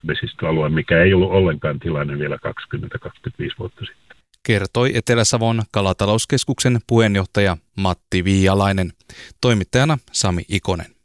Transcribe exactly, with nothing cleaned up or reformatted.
vesistöalue, mikä ei ollut ollenkaan tilanne vielä kaksikymmentä kaksikymmentäviisi vuotta sitten. Kertoi Etelä-Savon kalatalouskeskuksen puheenjohtaja Matti Viialainen. Toimittajana Sami Ikonen.